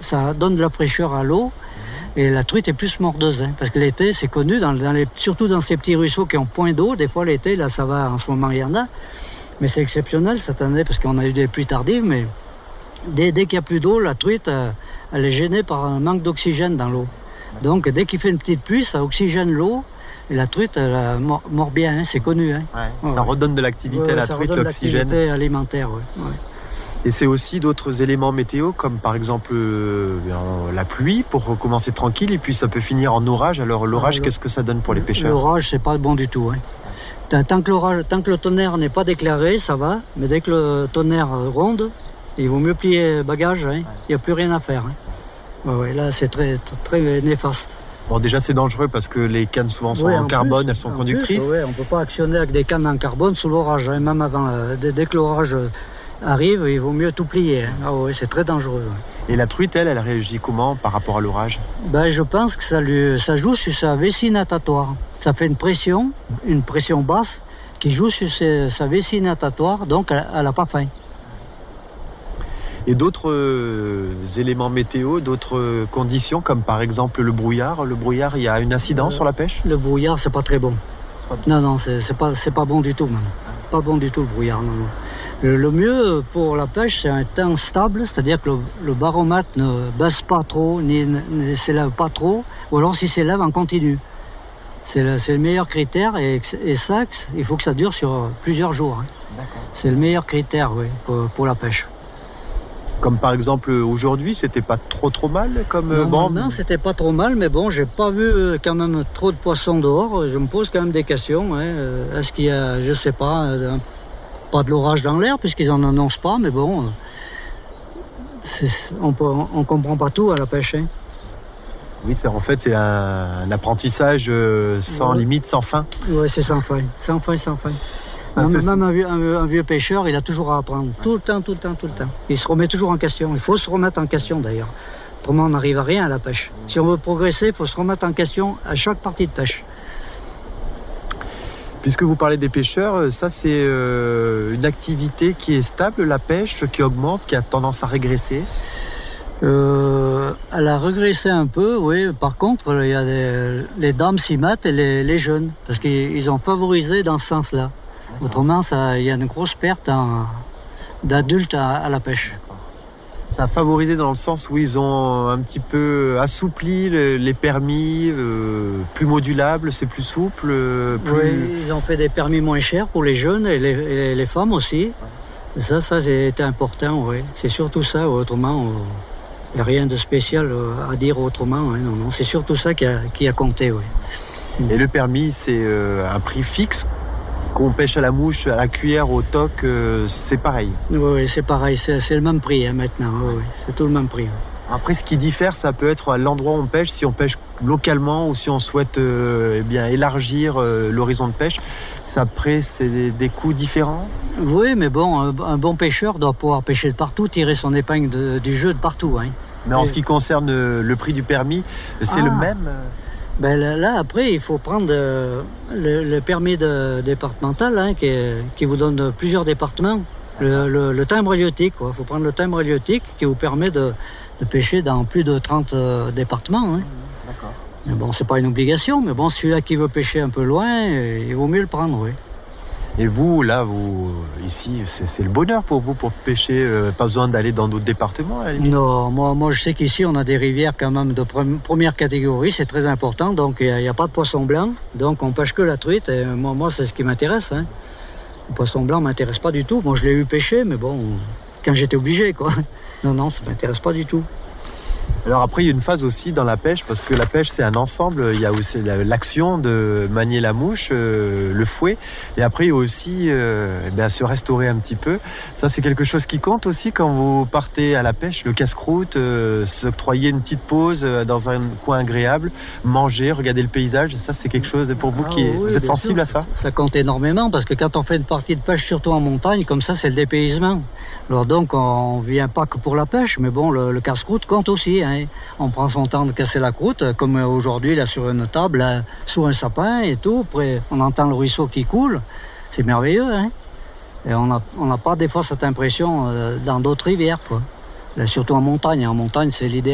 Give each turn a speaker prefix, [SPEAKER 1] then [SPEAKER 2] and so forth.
[SPEAKER 1] ça donne de la fraîcheur à l'eau. Et la truite est plus mordeuse, hein, parce que l'été, c'est connu, surtout dans ces petits ruisseaux qui ont point d'eau. Des fois, l'été, là, ça va, en ce moment, il y en a. Mais c'est exceptionnel cette année, parce qu'on a eu des pluies tardives. Mais dès qu'il n'y a plus d'eau, la truite, elle est gênée par un manque d'oxygène dans l'eau. Donc, dès qu'il fait une petite pluie, ça oxygène l'eau. Et la truite, elle mord bien, hein, c'est connu. Hein.
[SPEAKER 2] Ça redonne de l'activité à la truite, l'oxygène.
[SPEAKER 1] L'activité alimentaire, oui.
[SPEAKER 2] Et c'est aussi d'autres éléments météo, comme par exemple la pluie, pour commencer tranquille, et puis ça peut finir en orage. Alors l'orage, qu'est-ce que ça donne pour les pêcheurs ?
[SPEAKER 1] L'orage, c'est pas bon du tout. Hein. Tant que le tonnerre n'est pas déclaré, ça va. Mais dès que le tonnerre ronde, il vaut mieux plier bagage. Hein. Il n'y a plus rien à faire. Hein. Là, c'est très, très néfaste.
[SPEAKER 2] Bon, déjà, c'est dangereux parce que les cannes souvent sont en carbone, elles sont conductrices.
[SPEAKER 1] On ne peut pas actionner avec des cannes en carbone sous l'orage. Hein. Même avant, dès que l'orage arrive, il vaut mieux tout plier. Hein. C'est très dangereux.
[SPEAKER 2] Et la truite, elle réagit comment par rapport à l'orage ?
[SPEAKER 1] Je pense que ça joue sur sa vessie natatoire. Ça fait une pression basse qui joue sur sa vessie natatoire, donc elle n'a pas faim.
[SPEAKER 2] Et d'autres éléments météo, d'autres conditions, comme par exemple le brouillard. Le brouillard, il y a une incidence sur la pêche ?
[SPEAKER 1] Le brouillard, c'est pas très bon. Non, c'est pas bon du tout, même. Pas bon du tout, le brouillard, non. Le mieux pour la pêche, c'est un temps stable, c'est-à-dire que le baromètre ne baisse pas trop, ni ne s'élève pas trop, ou alors s'il s'élève en continu. C'est le meilleur critère, et ça, il faut que ça dure sur plusieurs jours. Hein.
[SPEAKER 2] D'accord.
[SPEAKER 1] C'est le meilleur critère, oui, pour la pêche.
[SPEAKER 2] Comme par exemple aujourd'hui, c'était pas trop mal comme bande ?
[SPEAKER 1] Non, c'était pas trop mal, mais bon, j'ai pas vu quand même trop de poissons dehors. Je me pose quand même des questions. Hein. Est-ce qu'il y a, je sais pas, pas de l'orage dans l'air, puisqu'ils en annoncent pas, mais bon, on comprend pas tout à la pêche. Hein.
[SPEAKER 2] Oui, c'est un apprentissage sans limite, sans fin.
[SPEAKER 1] Oui, c'est sans fin. Même un vieux pêcheur, il a toujours à apprendre. Tout le temps. Il se remet toujours en question. Il faut se remettre en question, d'ailleurs. Autrement, on n'arrive à rien à la pêche. Si on veut progresser, il faut se remettre en question à chaque partie de pêche.
[SPEAKER 2] Puisque vous parlez des pêcheurs, ça, c'est une activité qui est stable, la pêche, qui augmente, qui a tendance à régresser ?
[SPEAKER 1] Elle a régressé un peu, oui. Par contre, il y a les dames s'y mettent et les jeunes, parce qu'ils ont favorisé dans ce sens-là. Autrement, il y a une grosse perte d'adultes à la pêche.
[SPEAKER 2] Ça a favorisé dans le sens où ils ont un petit peu assoupli les permis, plus modulables, c'est plus souple.
[SPEAKER 1] Oui, ils ont fait des permis moins chers pour les jeunes et les femmes aussi. Et ça c'était important, oui. C'est surtout ça, autrement, il n'y a rien de spécial à dire autrement. Hein. Non, c'est surtout ça qui a compté, oui.
[SPEAKER 2] Et le permis, c'est un prix fixe ? Qu'on pêche à la mouche, à la cuillère, au toc, c'est pareil.
[SPEAKER 1] Oui, c'est pareil, c'est le même prix maintenant, oui, c'est tout le même prix.
[SPEAKER 2] Après, ce qui diffère, ça peut être à l'endroit où on pêche, si on pêche localement ou si on souhaite élargir l'horizon de pêche. Après, c'est des coûts différents ?
[SPEAKER 1] Oui, mais bon, un bon pêcheur doit pouvoir pêcher de partout, tirer son épingle du jeu de partout. Hein.
[SPEAKER 2] Mais en ce qui concerne le prix du permis, c'est le même ?
[SPEAKER 1] Là, après, il faut prendre le permis départemental hein, qui vous donne plusieurs départements. Le timbre halieutique, il faut prendre le timbre halieutique qui vous permet de pêcher dans plus de 30 départements. Hein.
[SPEAKER 2] D'accord.
[SPEAKER 1] Mais bon, c'est pas une obligation, mais bon, celui-là qui veut pêcher un peu loin, il vaut mieux le prendre, oui.
[SPEAKER 2] Et vous, là, ici, c'est le bonheur pour vous, pour pêcher, pas besoin d'aller dans d'autres départements à la limite.
[SPEAKER 1] Non, moi je sais qu'ici, on a des rivières quand même de première catégorie, c'est très important, donc il n'y a pas de poisson blanc, donc on pêche que la truite, et moi c'est ce qui m'intéresse. Hein. Le poisson blanc ne m'intéresse pas du tout, moi je l'ai eu pêcher, mais bon, quand j'étais obligé, quoi. Non, ça ne m'intéresse pas du tout.
[SPEAKER 2] Alors après, il y a une phase aussi dans la pêche, parce que la pêche, c'est un ensemble. Il y a aussi l'action de manier la mouche, le fouet. Et après, il y a aussi se restaurer un petit peu. Ça, c'est quelque chose qui compte aussi quand vous partez à la pêche. Le casse-croûte, s'octroyer une petite pause dans un coin agréable, manger, regarder le paysage. Ça, c'est quelque chose pour vous vous êtes sensible à ça ?
[SPEAKER 1] Ça compte énormément, parce que quand on fait une partie de pêche, surtout en montagne, comme ça, c'est le dépaysement. Alors donc, on ne vient pas que pour la pêche, mais bon, le casse-croûte compte aussi. Hein. On prend son temps de casser la croûte, comme aujourd'hui, là, sur une table, là, sous un sapin et tout. Après, on entend le ruisseau qui coule. C'est merveilleux, hein. Et on n'a pas des fois cette impression dans d'autres rivières, quoi. Là, surtout en montagne. En montagne, c'est l'idéal.